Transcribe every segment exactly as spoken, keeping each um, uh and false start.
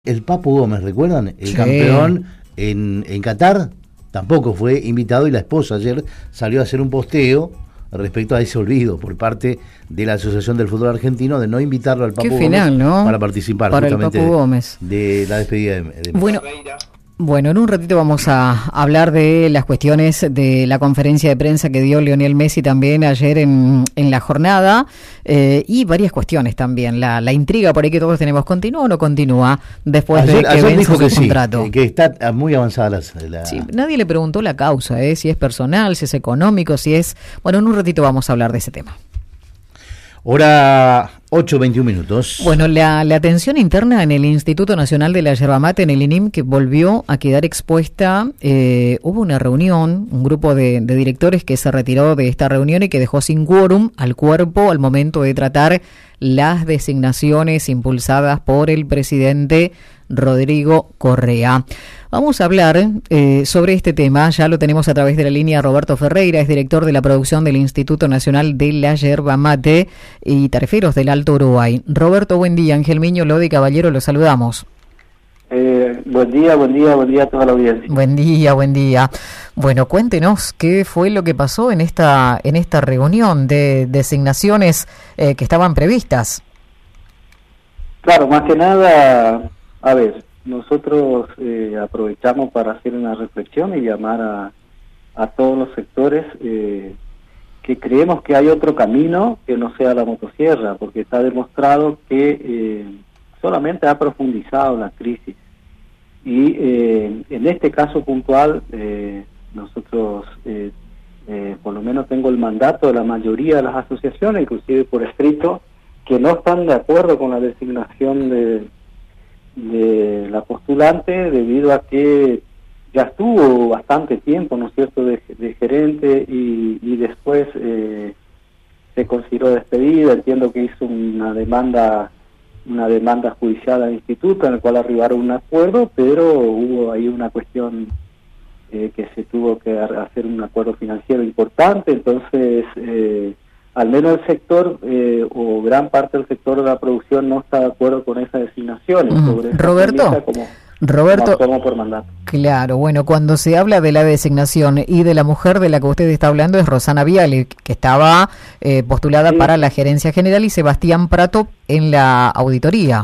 El Papu Gómez, ¿recuerdan? El Sí. campeón en, en Qatar tampoco fue invitado y la esposa ayer salió a hacer un posteo respecto a ese olvido por parte de la Asociación del Fútbol Argentino de no invitarlo al Papu Qué Gómez final, ¿no? para participar Para el justamente Papu de, Gómez. de la despedida de, de Bueno, bueno, en un ratito vamos a hablar de las cuestiones de la conferencia de prensa que dio Lionel Messi también ayer en, en la jornada eh, y varias cuestiones también. La, la intriga por ahí que todos tenemos, ¿continúa o no continúa después ayer, de que ayer vence dijo su que sí, contrato? eh, que está muy avanzada la... la... Sí, nadie le preguntó la causa, ¿eh? Si es personal, si es económico, si es... Bueno, en un ratito vamos a hablar de ese tema. Hora ocho, veintiún minutos. Bueno, la, la tensión interna en el Instituto Nacional de la Yerba Mate, en el I N I M, que volvió a quedar expuesta. Eh, hubo una reunión, un grupo de, de directores que se retiró de esta reunión y que dejó sin quórum al cuerpo al momento de tratar las designaciones impulsadas por el presidente Rodrigo Correa. Vamos a hablar eh, sobre este tema, ya lo tenemos a través de la línea Roberto Ferreira, es director de la producción del Instituto Nacional de la Yerba Mate y Tareferos del Alto Uruguay. Roberto, buen día. Ángel Miño, Lodi Caballero, los saludamos. Eh, buen día, buen día, buen día a toda la audiencia. Buen día, buen día. Bueno, cuéntenos qué fue lo que pasó en esta en esta reunión de designaciones eh, que estaban previstas. Claro, más que nada, a ver, nosotros eh, aprovechamos para hacer una reflexión y llamar a, a todos los sectores eh, que creemos que hay otro camino que no sea la motosierra, porque está demostrado que eh, solamente ha profundizado la crisis. Y eh, en este caso puntual, eh, nosotros, eh, eh, por lo menos tengo el mandato de la mayoría de las asociaciones, inclusive por escrito, que no están de acuerdo con la designación de, de la postulante, debido a que ya estuvo bastante tiempo, ¿no es cierto?, de, de gerente y, y después eh, se consideró despedida. Entiendo que hizo una demanda una demanda judicial al instituto en el cual arribaron a un acuerdo, pero hubo ahí una cuestión eh, que se tuvo que hacer un acuerdo financiero importante. Entonces eh, al menos el sector eh, o gran parte del sector de la producción no está de acuerdo con esas designaciones. Mm. Sobre esa Roberto, premisa, como, Roberto, como por mandato. Claro, bueno, cuando se habla de la designación y de la mujer de la que usted está hablando es Rosana Viale, que estaba eh, postulada Sí. para la gerencia general, y Sebastián Prato en la auditoría.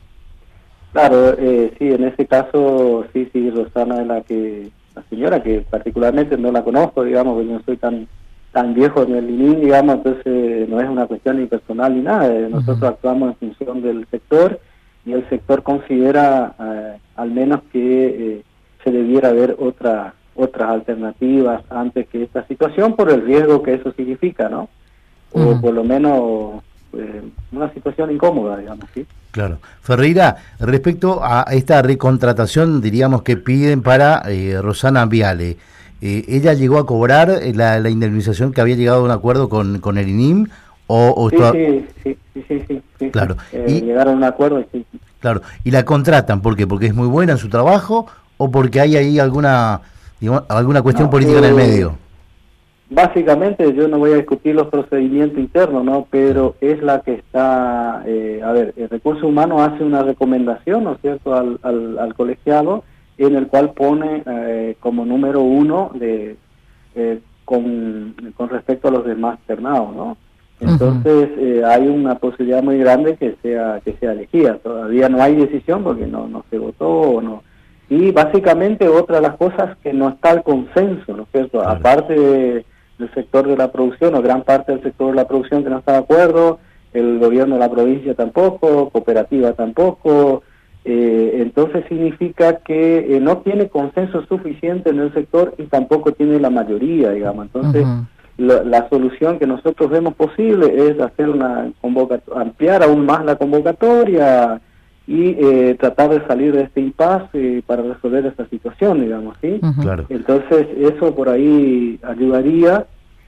Claro, eh, sí, en ese caso, sí, sí, Rosana es la que, la señora que particularmente no la conozco, digamos, porque no soy tan tan viejo en el I N I M, digamos, entonces no es una cuestión ni personal ni nada. Nosotros uh-huh. actuamos en función del sector y el sector considera eh, al menos que eh, se debiera ver otra, otras alternativas antes que esta situación, por el riesgo que eso significa, ¿no? O uh-huh. por lo menos eh, una situación incómoda, digamos, ¿sí? Claro. Ferreira, respecto a esta recontratación, diríamos, que piden para eh, Rosana Viale, eh, ¿ella llegó a cobrar la, la indemnización que había llegado a un acuerdo con, con el I N I M? O, o sí, toda... sí, sí, sí, sí, sí, sí. Claro. Eh, y... Llegaron a un acuerdo, sí. Claro. ¿Y la contratan? ¿Por qué? ¿Porque es muy buena en su trabajo o porque hay ahí alguna, digamos, alguna cuestión no, política eh, en el medio? Básicamente, yo no voy a discutir los procedimientos internos, ¿no? Pero es la que está, eh, a ver, el Recursos Humanos hace una recomendación, ¿no es cierto?, al, al, al colegiado, en el cual pone eh, como número uno de eh, con, con respecto a los demás ternados, ¿no? Entonces uh-huh. eh, hay una posibilidad muy grande que sea que sea elegida. Todavía no hay decisión porque no, no se votó o no. Y básicamente otra de las cosas que no está el consenso, ¿no es cierto? Claro. Aparte de, del sector de la producción, o gran parte del sector de la producción que no está de acuerdo, el gobierno de la provincia tampoco, cooperativa tampoco. Eh, entonces significa que eh, no tiene consenso suficiente en el sector y tampoco tiene la mayoría, digamos. Entonces uh-huh. la, la solución que nosotros vemos posible es hacer una convocatoria, ampliar aún más la convocatoria y eh, tratar de salir de este impasse eh, para resolver esta situación, digamos, ¿sí? Uh-huh. Claro. Entonces eso por ahí ayudaría,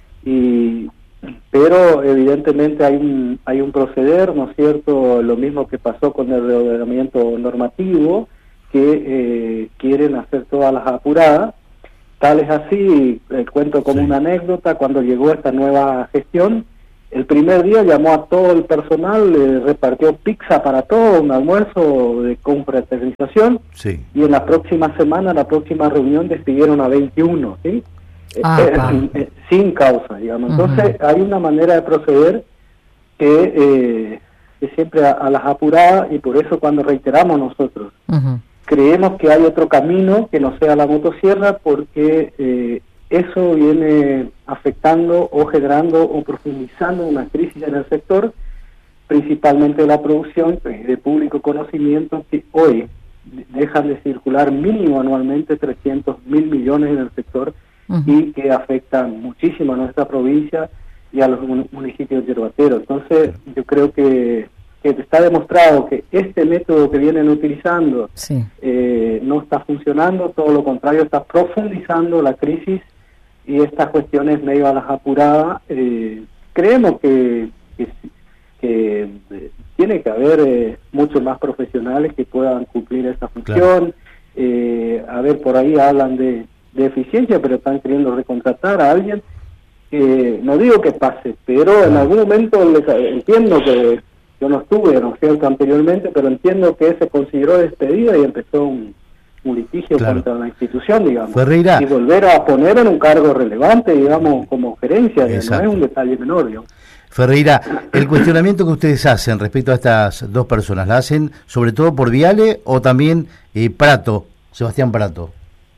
y pero evidentemente hay un hay un proceder, ¿no es cierto?, lo mismo que pasó con el reordenamiento normativo, que eh, quieren hacer todas las apuradas. Tal es así, eh, cuento como sí. una anécdota, cuando llegó esta nueva gestión, el primer día llamó a todo el personal, eh, repartió pizza para todo, un almuerzo de confraternización, sí. y en la próxima semana, la próxima reunión, despidieron a veintiuno, ¿sí? Ah, eh, eh, eh, sin causa, digamos. Entonces, uh-huh. hay una manera de proceder que, eh, que siempre a, a las apuradas, y por eso cuando reiteramos nosotros, uh-huh. creemos que hay otro camino que no sea la motosierra, porque eh, eso viene afectando o generando o profundizando una crisis en el sector, principalmente de la producción y de público conocimiento, que hoy dejan de circular mínimo anualmente trescientos mil millones en el sector, uh-huh. y que afectan muchísimo a nuestra provincia y a los municipios yerbateros. Entonces, yo creo que, que está demostrado que este método que vienen utilizando sí. eh, no está funcionando, todo lo contrario, está profundizando la crisis, y estas cuestiones medio a las apuradas. Eh, creemos que, que, que eh, tiene que haber eh, muchos más profesionales que puedan cumplir esta función. Claro. Eh, a ver, por ahí hablan de, de eficiencia, pero están queriendo recontratar a alguien que, no digo que pase, pero claro. en algún momento les, entiendo que yo no estuve, ¿no es cierto?, anteriormente, pero entiendo que se consideró despedida y empezó un un litigio claro. contra la institución, digamos, Ferreira. y volver a poner en un cargo relevante, digamos, como gerencia, que no es un detalle menor, digamos. Ferreira, el cuestionamiento que ustedes hacen respecto a estas dos personas, ¿la hacen sobre todo por Viale o también eh, Prato, Sebastián Prato?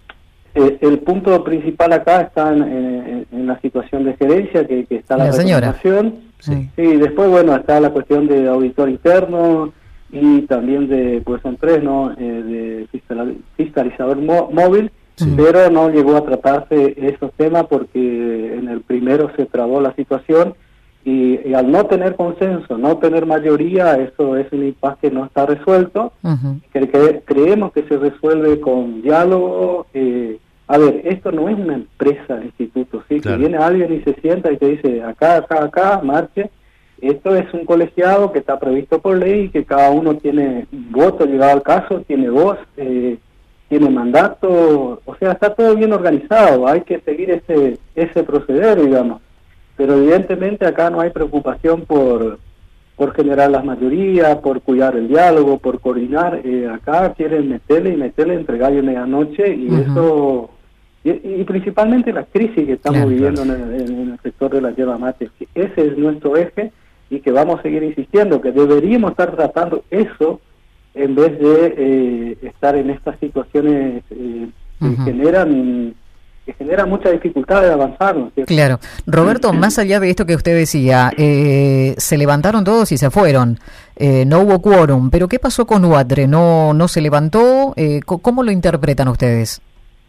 Eh, el punto principal acá está en, en, en la situación de gerencia, que, que está la, la señora. Sí. sí, después, bueno, está la cuestión de auditor interno, y también de, pues son tres, ¿no?, eh, de fiscalizador móvil, sí. pero no llegó a tratarse esos temas porque en el primero se trabó la situación, y, y al no tener consenso, no tener mayoría, eso es un impasse que no está resuelto, uh-huh. que, que creemos que se resuelve con diálogo. Eh, a ver, esto no es una empresa, el instituto, ¿sí? Claro. Que viene alguien y se sienta y te dice, acá, acá, acá, marche. Esto es un colegiado que está previsto por ley, y que cada uno tiene voto, llegado al caso, tiene voz, eh, tiene mandato, o sea, está todo bien organizado, hay que seguir ese ese proceder, digamos. Pero evidentemente acá no hay preocupación por por generar las mayorías, por cuidar el diálogo, por coordinar. Eh, acá quieren meterle y meterle entre gallo y medianoche, y uh-huh. eso... Y, y principalmente la crisis que estamos claro, viviendo claro. En, el, en el sector de la yerba mate, que ese es nuestro eje, y que vamos a seguir insistiendo, que deberíamos estar tratando eso en vez de eh, estar en estas situaciones eh, uh-huh. que generan que generan mucha dificultad de avanzar, ¿no es cierto? Claro. Roberto, más allá de esto que usted decía, eh, se levantaron todos y se fueron, eh, no hubo quórum, pero ¿qué pasó con Huatre? ¿No, no se levantó? Eh, ¿Cómo lo interpretan ustedes?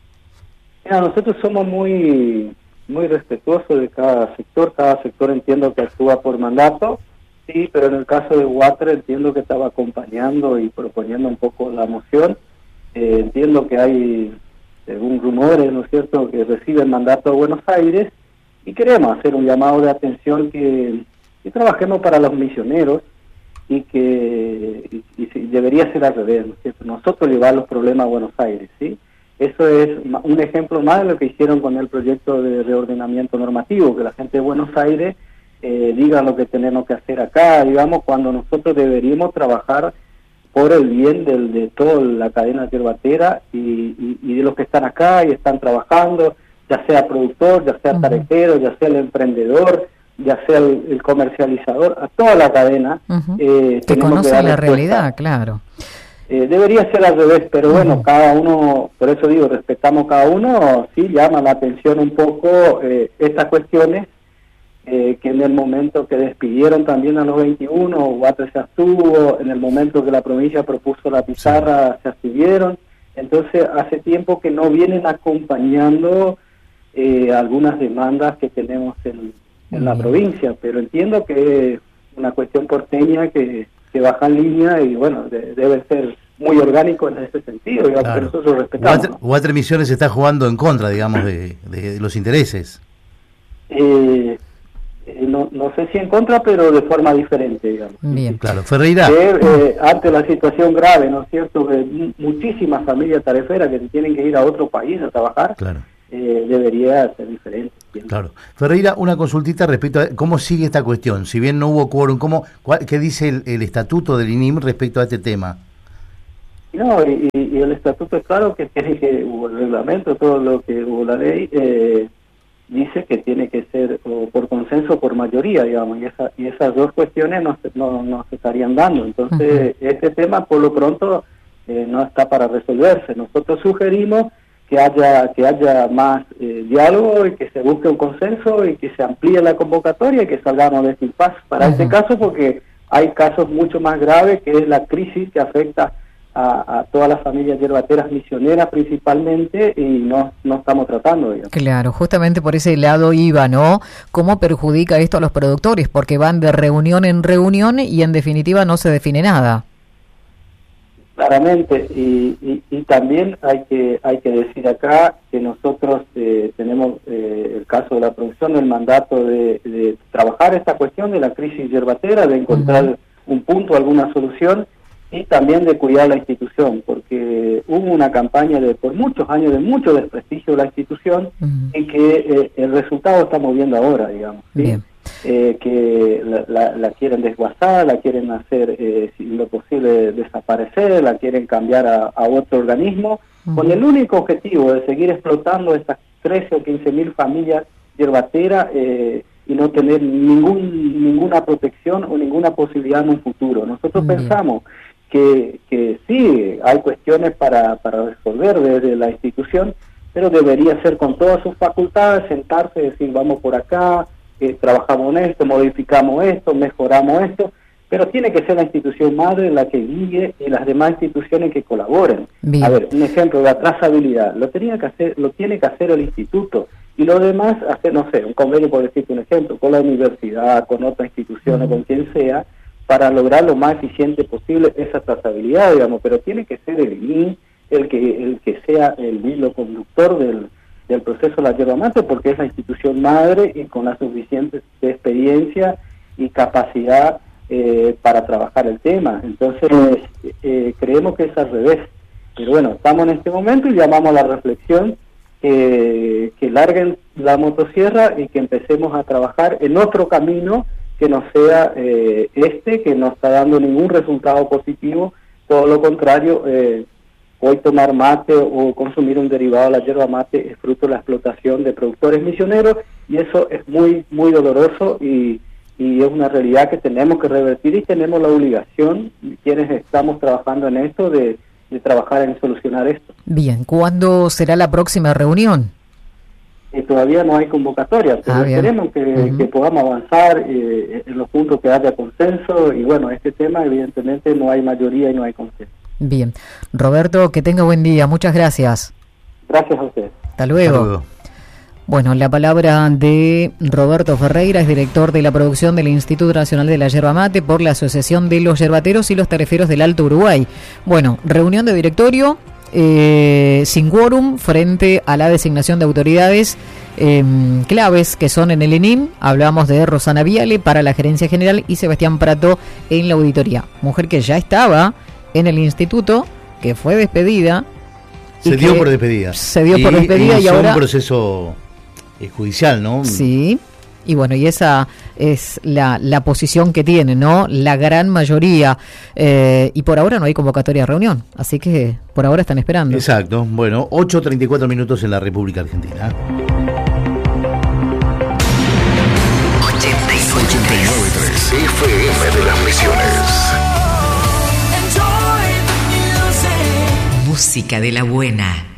Mira, nosotros somos muy... muy respetuoso de cada sector, cada sector entiendo que actúa por mandato, sí, pero en el caso de Huatre entiendo que estaba acompañando y proponiendo un poco la moción. Eh, entiendo que hay, según rumores, ¿no es cierto?, que reciben mandato de Buenos Aires, y queremos hacer un llamado de atención que, que trabajemos para los misioneros, y que y, y debería ser al revés, ¿no es cierto?, nosotros llevar los problemas a Buenos Aires, ¿sí? Eso es un ejemplo más de lo que hicieron con el proyecto de reordenamiento normativo, que la gente de Buenos Aires eh, diga lo que tenemos que hacer acá, digamos, cuando nosotros deberíamos trabajar por el bien del, de toda la cadena yerbatera y, y, y de los que están acá y están trabajando, ya sea productor, ya sea taretero, uh-huh. ya sea el emprendedor, ya sea el, el comercializador, a toda la cadena. Uh-huh. eh, que conocen la realidad, claro. Eh, debería ser al revés, pero bueno, uh-huh. cada uno, por eso digo, respetamos cada uno, sí llama la atención un poco eh, estas cuestiones, eh, que en el momento que despidieron también a los veintiuno, Huatre se abstuvo, en el momento que la provincia propuso la pizarra, sí. se abstuvieron. Entonces hace tiempo que no vienen acompañando eh, algunas demandas que tenemos en, en uh-huh. la provincia, pero entiendo que es una cuestión porteña que que baja en línea, y bueno, de, debe ser muy orgánico en ese sentido, digamos, claro. que nosotros respetamos. Huatre, Huatre Misiones está jugando en contra, digamos, de, de, de los intereses. Eh, eh, no, no sé si en contra, pero de forma diferente, digamos. Bien. Claro, Ferreira. Que, eh, ante la situación grave, ¿no es cierto?, de muchísimas familias tareferas que tienen que ir a otro país a trabajar, claro. eh, debería ser diferente. Claro. Ferreira, una consultita respecto a cómo sigue esta cuestión. Si bien no hubo quórum, ¿cómo, cuál, ¿qué dice el, el estatuto del I N I M respecto a este tema? No, y, y el estatuto es claro que tiene que, hubo el reglamento, todo lo que hubo la ley, eh, dice que tiene que ser o por consenso o por mayoría, digamos, y, esa, y esas dos cuestiones no se, no, no se estarían dando. Entonces, uh-huh. este tema por lo pronto eh, no está para resolverse. Nosotros sugerimos que haya que haya más eh, diálogo y que se busque un consenso y que se amplíe la convocatoria y que salgamos de este impasse para uh-huh. este caso, porque hay casos mucho más graves, que es la crisis que afecta A, a todas las familias yerbateras misioneras principalmente, y no, no estamos tratando, digamos. Claro, justamente por ese lado iba, ¿no? ¿Cómo perjudica esto a los productores? Porque van de reunión en reunión y en definitiva no se define nada. Claramente, y, y, y también hay que hay que decir acá que nosotros eh, tenemos eh, el caso de la producción, el mandato de, de trabajar esta cuestión de la crisis yerbatera, de encontrar uh-huh. un punto, alguna solución, y también de cuidar la institución, porque hubo una campaña de por muchos años de mucho desprestigio de la institución uh-huh. y que eh, el resultado estamos viendo ahora, digamos, ¿sí? eh, que la, la, la quieren desguazar, la quieren hacer, eh, si lo posible, desaparecer, la quieren cambiar a, a otro organismo, uh-huh. con el único objetivo de seguir explotando estas trece o quince mil familias yerbateras eh, y no tener ningún ninguna protección o ninguna posibilidad en un futuro. Nosotros uh-huh. pensamos Que, que sí, hay cuestiones para, para resolver desde la institución, pero debería ser con todas sus facultades, sentarse y decir, vamos por acá, eh, trabajamos en esto, modificamos esto, mejoramos esto, pero tiene que ser la institución madre la que guíe y las demás instituciones que colaboren. Bien. A ver, un ejemplo, la trazabilidad, lo tenía que hacer, lo tiene que hacer el instituto, y lo demás, hacer, no sé, un convenio, por decirte un ejemplo, con la universidad, con otra institución, uh-huh. con quien sea, para lograr lo más eficiente posible esa trazabilidad, digamos, pero tiene que ser el I N I M el que el que sea el hilo conductor del, del proceso de la yerba mate, porque es la institución madre y con la suficiente experiencia y capacidad eh, para trabajar el tema. Entonces, eh, creemos que es al revés. Pero bueno, estamos en este momento y llamamos a la reflexión que, que larguen la motosierra y que empecemos a trabajar en otro camino que no sea eh, este, que no está dando ningún resultado positivo, todo lo contrario, eh, hoy tomar mate o consumir un derivado de la yerba mate es fruto de la explotación de productores misioneros, y eso es muy, muy doloroso y, y es una realidad que tenemos que revertir, y tenemos la obligación, quienes estamos trabajando en esto, de, de trabajar en solucionar esto. Bien, ¿cuándo será la próxima reunión? Y todavía no hay convocatoria, pero ah, esperemos que, uh-huh. que podamos avanzar eh, en los puntos que haya consenso, y bueno, este tema evidentemente no hay mayoría y no hay consenso. Bien. Roberto, que tenga buen día, muchas gracias. Gracias a usted. Hasta luego. Hasta luego. Bueno, la palabra de Roberto Ferreira, es director de la producción del Instituto Nacional de la Yerba Mate por la Asociación de los Yerbateros y los Tareferos del Alto Uruguay. Bueno, reunión de directorio, Eh, sin quórum frente a la designación de autoridades eh, claves que son en el I N I M. Hablamos de Rosana Viale para la gerencia general y Sebastián Prato en la auditoría, mujer que ya estaba en el instituto, que fue despedida. Se dio por despedida. Se dio y, por despedida y, y ahora un proceso eh, judicial, ¿no? Sí. Y bueno, y esa es la, la posición que tiene, ¿no? La gran mayoría. Eh, y por ahora no hay convocatoria a reunión. Así que por ahora están esperando. Exacto. Bueno, ocho treinta y cuatro minutos en la República Argentina. ochenta y nueve punto tres F M de las Misiones. Música de la buena.